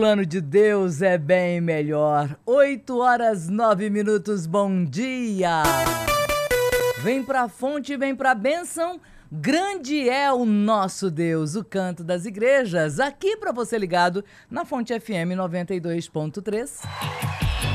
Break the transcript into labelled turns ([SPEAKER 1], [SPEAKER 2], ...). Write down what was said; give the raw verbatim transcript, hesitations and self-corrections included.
[SPEAKER 1] Plano de Deus é bem melhor. Oito horas, nove minutos, bom dia. Vem pra fonte, vem pra bênção. Grande é o nosso Deus, o canto das igrejas. Aqui pra você ligado na Fonte F M noventa e dois ponto três.